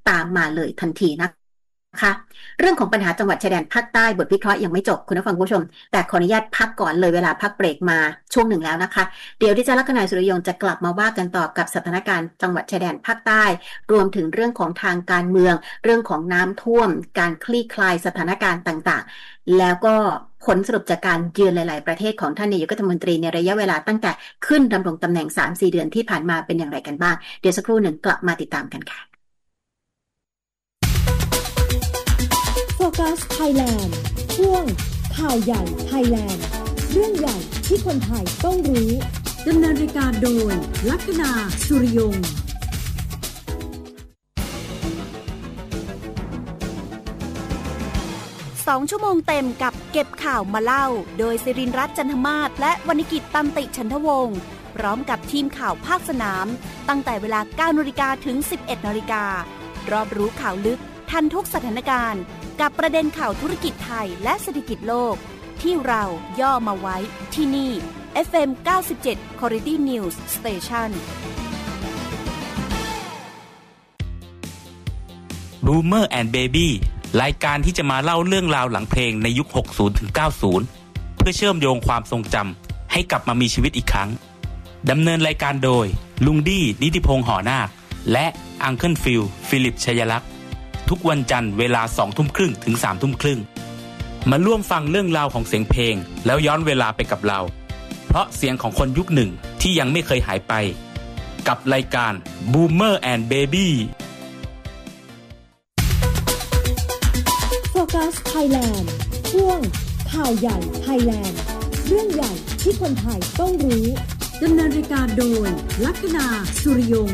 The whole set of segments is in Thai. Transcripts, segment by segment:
ตามมาเลยทันทีนะคะเรื่องของปัญหาจังหวัดชายแดนภาคใต้บทวิเคราะห์ยังไม่จบคุณผู้ฟังผู้ชมแต่ขออนุญาตพักก่อนเลยเวลาพักเบรกมาช่วงหนึ่งแล้วนะคะเดี๋ยวดิฉันลัคนาสุริยงจะกลับมาว่ากันต่อกับสถานการณ์จังหวัดชายแดนภาคใต้รวมถึงเรื่องของทางการเมืองเรื่องของน้ำท่วมการคลี่คลายสถานการณ์ต่างๆแล้วก็ผลสรุปจากการเยือนหลายๆประเทศของท่านนายกรัฐมนตรีในระยะเวลาตั้งแต่ขึ้นดำรงตำแหน่ง 3-4 เดือนที่ผ่านมาเป็นอย่างไรกันบ้างเดี๋ยวสักครู่หนึ่งกลับมาติดตามกันค่ะโฟกัสไทยแลนด์ช่วงข่าวใหญ่ไทยแลนด์เรื่องใหญ่ที่คนไทยต้องรู้ดำเนินรายการโดยลัคนาสุริยง 2 ชั่วโมงเต็มกับเก็บข่าวมาเล่าโดยศิรินทร์รัตน์จันทมาศและวรรณกิจตันติฉันทวงศ์พร้อมกับทีมข่าวภาคสนามตั้งแต่เวลา 9 นาฬิกาถึง 11 นาฬิการอบรู้ข่าวลึกทันทุกสถานการณ์กับประเด็นข่าวธุรกิจไทยและเศรษฐกิจโลกที่เราย่อมาไว้ที่นี่ FM 97 Quality News Station Boomer and Baby รายการที่จะมาเล่าเรื่องราวหลังเพลงในยุค 60-90 เพื่อเชื่อมโยงความทรงจำให้กลับมามีชีวิตอีกครั้งดำเนินรายการโดยลุงดี้นิติพงษ์หอนาคและอังเคิลฟิลฟิลิปชัยลักษณ์ทุกวันจันทร์เวลา 20:30 ถึง 3:30 มาร่วมฟังเรื่องราวของเสียงเพลงแล้วย้อนเวลาไปกับเราเพราะเสียงของคนยุคหนึ่งที่ยังไม่เคยหายไปกับรายการ Boomer and Baby โฟกัสไทยแลนด์ช่วงข่าวใหญ่ไทยแลนด์เรื่องใหญ่ที่คนไทยต้องรู้ดำเนินรายการโดยลัคนาสุริยง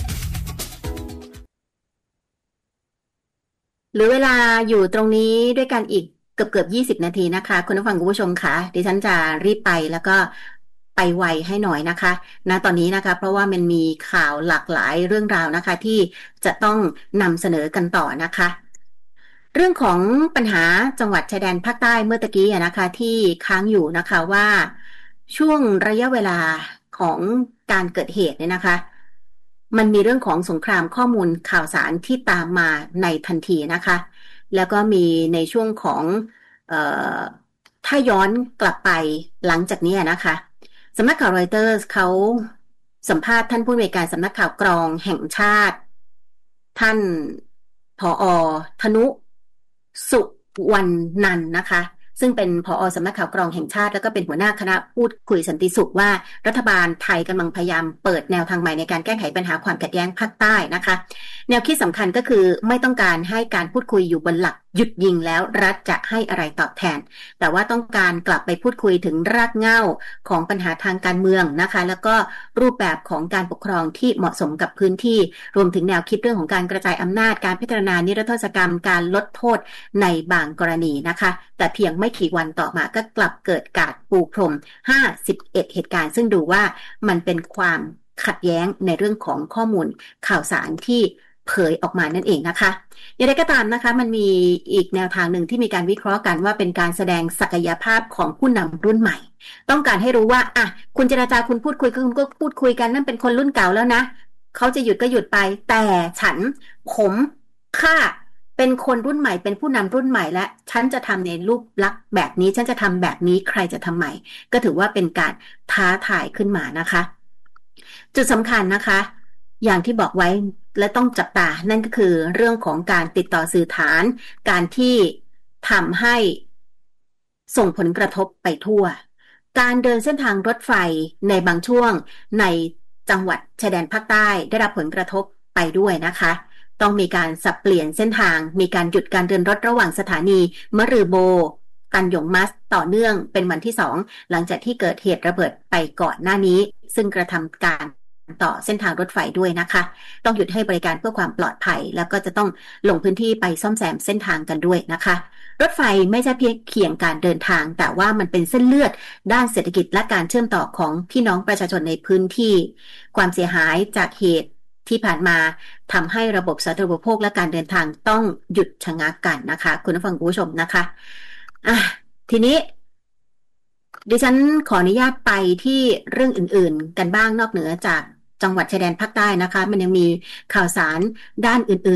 หรือเวลาอยู่ตรงนี้ด้วยกันอีกเกือบ20 นาทีนะคะคุณผู้ฟังคุณผู้ชมคะดิฉันจะรีบไปแล้วก็ไปไวให้หน่อยนะคะณตอนนี้นะคะเพราะว่ามันมีข่าวหลากหลายเรื่องราวนะคะที่จะต้องนำเสนอกันต่อนะคะเรื่องของปัญหาจังหวัดชายแดนภาคใต้เมื่อตะกี้นะคะที่ค้างอยู่นะคะว่าช่วงระยะเวลาของการเกิดเหตุเนี่ยนะคะมันมีเรื่องของสงครามข้อมูลข่าวสารที่ตามมาในทันทีนะคะแล้วก็มีในช่วงของถ้าย้อนกลับไปหลังจากนี้นะคะสำนักข่าวรอยเตอร์เขาสัมภาษณ์ท่านผู้อำนวยการสำนักข่าวกรองแห่งชาติท่านผอ.ธนุสุวรรณนันท์นะคะซึ่งเป็นผอ.สำนักข่าวกรองแห่งชาติแล้วก็เป็นหัวหน้าคณะพูดคุยสันติสุขว่ารัฐบาลไทยกำลังพยายามเปิดแนวทางใหม่ในการแก้ไขปัญหาความขัดแย้งภาคใต้นะคะแนวคิดสำคัญก็คือไม่ต้องการให้การพูดคุยอยู่บนหลักหยุดยิงแล้วรัฐจะให้อะไรตอบแทนแต่ว่าต้องการกลับไปพูดคุยถึงรากเหง้าของปัญหาทางการเมืองนะคะแล้วก็รูปแบบของการปกครองที่เหมาะสมกับพื้นที่รวมถึงแนวคิดเรื่องของการกระจายอำนาจการพิจารณานิรโทษกรรมการลดโทษในบางกรณีนะคะแต่เพียงไม่กี่วันต่อมาก็กลับเกิดการปูพรม51เหตุการณ์ซึ่งดูว่ามันเป็นความขัดแย้งในเรื่องของข้อมูลข่าวสารที่เผยออกมานั่นเองนะคะอย่างไรก็ตามนะคะมันมีอีกแนวทางหนึ่งที่มีการวิเคราะห์กันว่าเป็นการแสดงศักยภาพของผู้นำรุ่นใหม่ต้องการให้รู้ว่าอ่ะคุณเจรจาคุณพูดคุยคุณก็พูดคุยกันนั่นเป็นคนรุ่นเก่าแล้วนะเขาจะหยุดก็หยุดไปแต่ผมข้าเป็นคนรุ่นใหม่เป็นผู้นำรุ่นใหม่และฉันจะทำในรูปลักษณ์แบบนี้ฉันจะทำแบบนี้ใครจะทำใหม่ก็ถือว่าเป็นการท้าทายขึ้นมานะคะจุดสำคัญนะคะอย่างที่บอกไว้และต้องจับตานั่นก็คือเรื่องของการติดต่อสื่อสารการที่ทำให้ส่งผลกระทบไปทั่วการเดินเส้นทางรถไฟในบางช่วงในจังหวัดชายแดนภาคใต้ได้รับผลกระทบไปด้วยนะคะต้องมีการสับเปลี่ยนเส้นทางมีการหยุดการเดินรถระหว่างสถานีมะรือโบตันหยงมัสต่อเนื่องเป็นวันที่2หลังจากที่เกิดเหตุระเบิดไปก่อนหน้านี้ซึ่งกระทำการต่อเส้นทางรถไฟด้วยนะคะต้องหยุดให้บริการเพื่อความปลอดภัยแล้วก็จะต้องลงพื้นที่ไปซ่อมแซมเส้นทางกันด้วยนะคะรถไฟไม่ใช่เพียงเคียงการเดินทางแต่ว่ามันเป็นเส้นเลือดด้านเศรษฐกิจและการเชื่อมต่อของพี่น้องประชาชนในพื้นที่ความเสียหายจากเหตุที่ผ่านมาทำให้ระบบสาธารณูปโภคและการเดินทางต้องหยุดชะงักกันนะคะคุณผู้ฟังคุณผู้ชมนะคะทีนี้ดิฉันขออนุญาตไปที่เรื่องอื่นๆกันบ้างนอกเหนือจากจังหวัดชายแดนภาคใต้นะคะมันยังมีข่าวสารด้านอื่นๆ